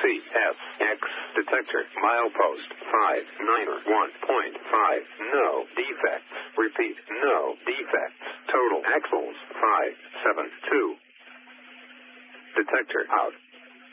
CFX detector. Milepost 591.5. No defects. Repeat, no defects. Total axles 572. Detector out.